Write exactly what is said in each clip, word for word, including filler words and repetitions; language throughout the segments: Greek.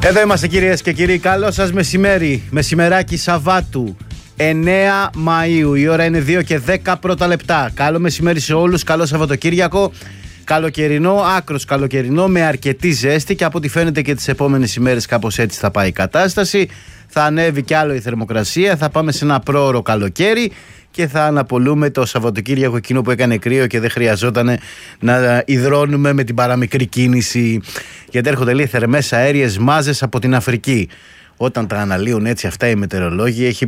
Εδώ είμαστε κυρίες και κύριοι, καλό σας μεσημέρι, μεσημεράκι Σαββάτου, εννέα Μαΐου, η ώρα είναι δύο και δέκα πρώτα λεπτά. Καλό μεσημέρι σε όλους, καλό Σαββατοκύριακο, καλοκαιρινό, άκρος καλοκαιρινό με αρκετή ζέστη και από ό,τι φαίνεται και τις επόμενες ημέρες κάπως έτσι θα πάει η κατάσταση. Θα ανέβει κι άλλο η θερμοκρασία, θα πάμε σε ένα πρόωρο καλοκαίρι και θα αναπολούμε το Σαββατοκύριακο εκείνο που έκανε κρύο και δεν χρειαζόταν να υδρώνουμε με την παραμικρή κίνηση. Γιατί έρχονται λέει θερμές αέριες μάζες από την Αφρική. Όταν τα αναλύουν έτσι αυτά οι μετεωρολόγοι, έχει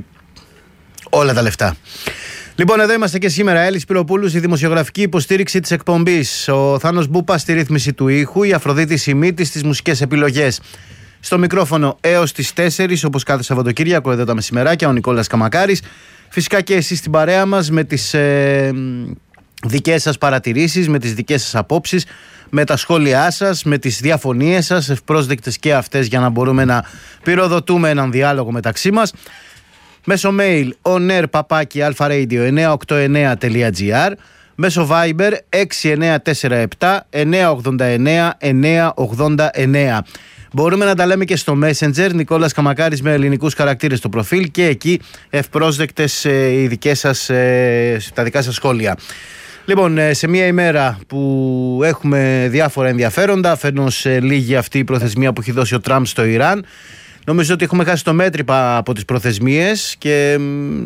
όλα τα λεφτά. Λοιπόν, εδώ είμαστε και σήμερα. Έλλης Σπυροπούλου στη δημοσιογραφική υποστήριξη της εκπομπής. Ο Θάνος Μπούπας στη ρύθμιση του ήχου. Η Αφροδίτη Σιμίτη στις μουσικές επιλογές. Στο μικρόφωνο έως τις τέσσερις, όπως κάθε Σαββατοκύριακο, εδώ τα μεσημεράκια, ο Νικόλας Καμακάρης. Φυσικά και εσείς στην παρέα μας με τις ε, δικές σας παρατηρήσεις, με τις δικές σας απόψεις, με τα σχόλιά σας, με τις διαφωνίες σας, ευπρόσδεκτες και αυτές για να μπορούμε να πυροδοτούμε έναν διάλογο μεταξύ μας. Μέσω mail onair παπάκι alpharadio εννιακόσια ογδόντα εννέα τελεία gr, μέσω Viber έξι εννέα τέσσερα επτά εννέα ογδόντα εννέα εννέα ογδόντα εννέα. Μπορούμε να τα λέμε και στο Messenger, Νικόλας Καμακάρης με ελληνικούς χαρακτήρες στο προφίλ και εκεί ευπρόσδεκτες ε, οι δικές σας, ε, τα δικά σας σχόλια. Λοιπόν, ε, σε μια ημέρα που έχουμε διάφορα ενδιαφέροντα, αφενός ε, λίγη αυτή η προθεσμία που έχει δώσει ο Τραμπ στο Ιράν, νομίζω ότι έχουμε χάσει το μέτρημα από τις προθεσμίες και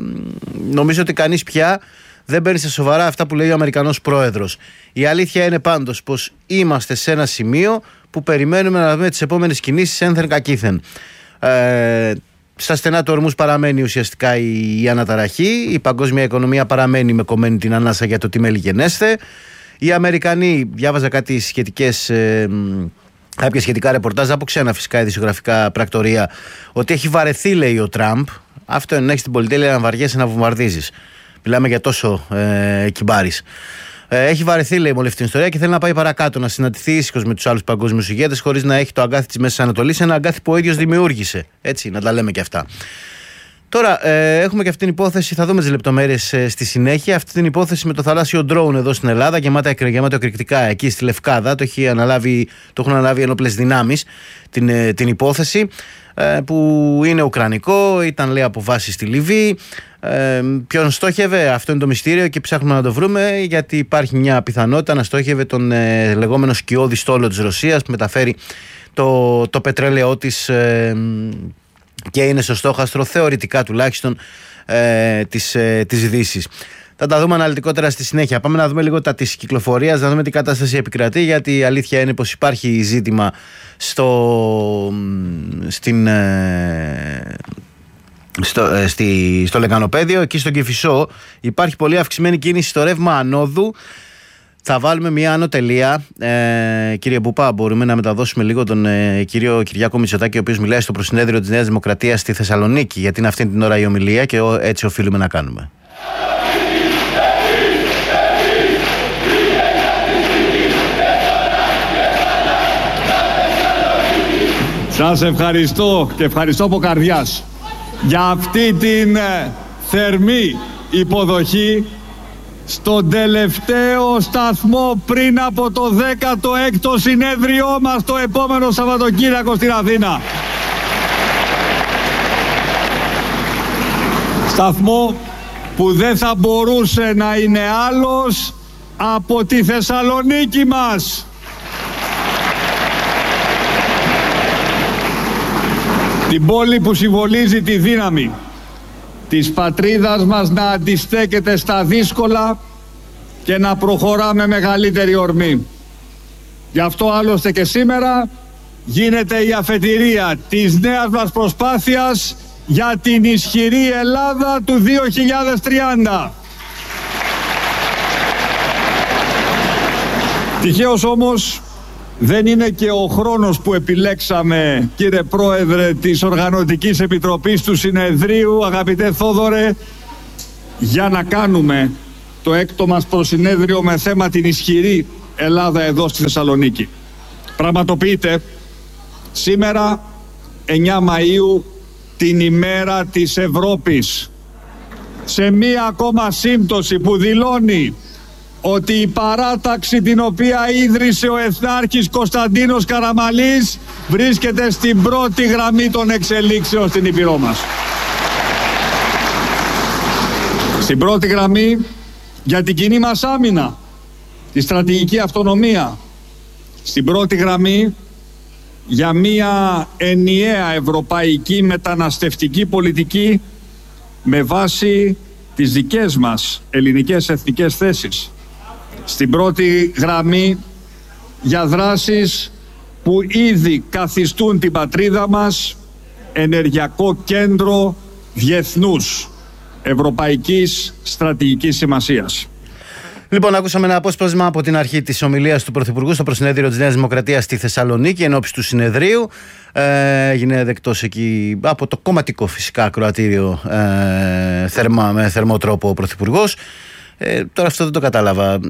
νομίζω ότι κανείς πια δεν παίρνει σε σοβαρά αυτά που λέει ο Αμερικανός πρόεδρος. Η αλήθεια είναι πάντως πως είμαστε σε ένα σημείο που περιμένουμε να δούμε τις επόμενες κινήσεις ένθεν κακήθεν. Ε, στα στενά του ορμούς παραμένει ουσιαστικά η, η αναταραχή, η παγκόσμια οικονομία παραμένει με κομμένη την ανάσα για το τι μέλη γενέστε. Οι Αμερικανοί, διάβαζα κάτι σχετικές... Ε, κάποια σχετικά ρεπορτάζ από ξένα φυσικά ειδησιογραφικά πρακτορία, ότι έχει βαρεθεί, λέει ο Τραμπ. Αυτό είναι να έχει την πολυτέλεια να βαριέσαι να βομβαρδίζεις. Μιλάμε για τόσο ε, κυμπάρης. Ε, έχει βαρεθεί, λέει, με όλη αυτή την ιστορία και θέλει να πάει παρακάτω, να συναντηθεί ήσυχος με τους άλλους παγκόσμιους ηγέτες, χωρίς να έχει το αγκάθι της Μέσης Ανατολής, ένα αγκάθι που ο ίδιος δημιούργησε. Έτσι, να τα λέμε και αυτά. Τώρα, ε, έχουμε και αυτή την υπόθεση, θα δούμε τις λεπτομέρειες ε, στη συνέχεια. Αυτή την υπόθεση με το θαλάσσιο ντρόουν εδώ στην Ελλάδα, γεμάτα, γεμάτο εκρηκτικά εκεί στη Λευκάδα. Το, έχει αναλάβει, το έχουν αναλάβει ενόπλες δυνάμεις την, ε, την υπόθεση, ε, που είναι ουκρανικό, ήταν λέει από βάση στη Λιβύη. Ε, ποιον στόχευε, αυτό είναι το μυστήριο και ψάχνουμε να το βρούμε, γιατί υπάρχει μια πιθανότητα να στόχευε τον ε, λεγόμενο σκιώδη στόλο της Ρωσίας που μεταφέρει το, το πετρέλαιό της ε, και είναι στο στόχαστρο θεωρητικά τουλάχιστον ε, της, ε, της Δύσης. Θα τα δούμε αναλυτικότερα στη συνέχεια. Πάμε να δούμε λίγο τα της κυκλοφορίας, να δούμε τι κατάσταση επικρατεί, γιατί η αλήθεια είναι πως υπάρχει ζήτημα στο, στην, ε, στο, ε, στη, στο Λεγανοπαίδιο. Εκεί στον Κηφισό υπάρχει πολύ αυξημένη κίνηση στο ρεύμα ανόδου. Θα βάλουμε μια άνω τελεία. Ε, κύριε Μπούπα, μπορούμε να μεταδώσουμε λίγο τον ε, κύριο Κυριάκο Μητσοτάκη, ο οποίος μιλάει στο προσυνέδριο της Νέας Δημοκρατίας στη Θεσσαλονίκη, γιατί είναι αυτή την ώρα η ομιλία και έτσι οφείλουμε να κάνουμε. Σας ευχαριστώ και ευχαριστώ από καρδιάς για αυτή την θερμή υποδοχή στον τελευταίο σταθμό πριν από το δέκατο έκτο συνέδριό μας το επόμενο Σαββατοκύριακο στην Αθήνα. Σταθμό που δεν θα μπορούσε να είναι άλλος από τη Θεσσαλονίκη μας. Την πόλη που συμβολίζει τη δύναμη της πατρίδας μας να αντιστέκεται στα δύσκολα και να προχωρά με μεγαλύτερη ορμή. Γι' αυτό άλλωστε και σήμερα γίνεται η αφετηρία της νέας μας προσπάθειας για την ισχυρή Ελλάδα του δύο χιλιάδες τριάντα. Τυχαίως όμως δεν είναι και ο χρόνος που επιλέξαμε, κύριε Πρόεδρε της Οργανωτικής Επιτροπής του Συνεδρίου, αγαπητέ Θόδωρε, για να κάνουμε το έκτο μας προσυνέδριο με θέμα την ισχυρή Ελλάδα εδώ στη Θεσσαλονίκη. Πραγματοποιείται σήμερα εννέα Μαΐου την ημέρα της Ευρώπης, σε μία ακόμα σύμπτωση που δηλώνει ότι η παράταξη την οποία ίδρυσε ο Εθνάρχης Κωνσταντίνος Καραμαλής βρίσκεται στην πρώτη γραμμή των εξελίξεων στην Ήπειρό μας. Στην πρώτη γραμμή για την κοινή μας άμυνα, τη στρατηγική αυτονομία. Στην πρώτη γραμμή για μια ενιαία ευρωπαϊκή μεταναστευτική πολιτική με βάση τις δικές μας ελληνικές εθνικές θέσεις. Στην πρώτη γραμμή για δράσεις που ήδη καθιστούν την πατρίδα μας ενεργειακό κέντρο διεθνούς ευρωπαϊκής στρατηγικής σημασίας. Λοιπόν, ακούσαμε ένα απόσπασμα από την αρχή της ομιλίας του Πρωθυπουργού στο προσυνέδριο της Νέας Δημοκρατίας στη Θεσσαλονίκη ενόψει του συνεδρίου. Ε, έγινε δεκτός εκεί από το κομματικό φυσικά ακροατήριο ε, θερμά, με θερμό τρόπο ο Πρωθυπουργός. Ε, τώρα αυτό δεν το κατάλαβα.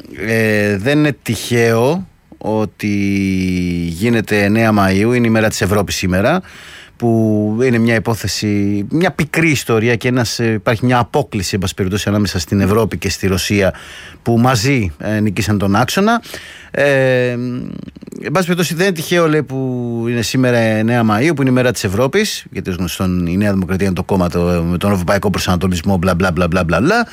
Ε, δεν είναι τυχαίο ότι γίνεται εννέα Μαΐου, είναι η μέρα της Ευρώπης σήμερα, που είναι μια υπόθεση, μια πικρή ιστορία και ένας, υπάρχει μια απόκλιση εν πάση περιπτώσει ανάμεσα στην Ευρώπη και στη Ρωσία που μαζί ε, νικήσαν τον άξονα. Ε, εν πάση περιπτώσει δεν είναι τυχαίο, λέει, που είναι σήμερα εννέα Μαΐου, που είναι η μέρα της Ευρώπης, γιατί ως γνωστόν η Νέα Δημοκρατία είναι το κόμμα το, με τον ευρωπαϊκό προσανατολισμό, μπλα μπλα μπλα μπλα μπλα.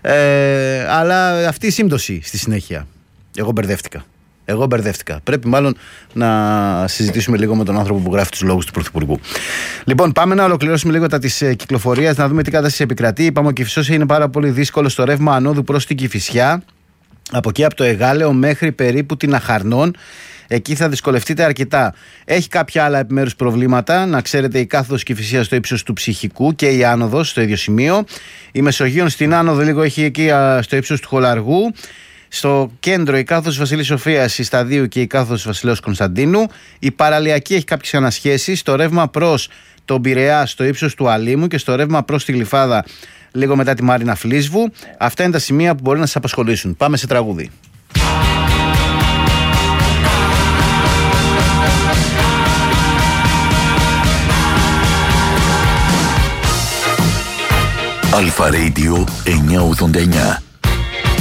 Ε, αλλά αυτή η σύμπτωση στη συνέχεια. Εγώ μπερδεύτηκα. Εγώ μπερδεύτηκα. Πρέπει μάλλον να συζητήσουμε λίγο με τον άνθρωπο που γράφει τους λόγους του Πρωθυπουργού. Λοιπόν, πάμε να ολοκληρώσουμε λίγο τα της κυκλοφορίας, να δούμε τι κατάσταση επικρατεί. Είπαμε ότι η Κηφισός είναι πάρα πολύ δύσκολο στο ρεύμα ανόδου προς την Κηφισιά. Από εκεί από το Εγάλεο μέχρι περίπου την Αχαρνών. Εκεί θα δυσκολευτείτε αρκετά. Έχει κάποια άλλα επιμέρους προβλήματα. Να ξέρετε, η κάθοδος Κηφισίας στο ύψος του Ψυχικού και η άνοδος στο ίδιο σημείο. Η Μεσογείων στην άνοδο λίγο έχει εκεί στο ύψος του Χολαργού. Στο κέντρο η κάθοδος Βασιλής Σοφίας, η Σταδίου και η κάθοδος Βασιλέως Κωνσταντίνου. Η παραλιακή έχει κάποιες ανασχέσεις. Στο ρεύμα προς τον Πειραιά στο ύψος του Αλήμου και στο ρεύμα προς τη Γλυφάδα λίγο μετά τη Μάρινα Φλίσβου. Αυτά είναι τα σημεία που μπορεί να σας απασχολήσουν. Πάμε σε τραγούδι. Αλφα Radio εννιακόσια ογδόντα εννιά.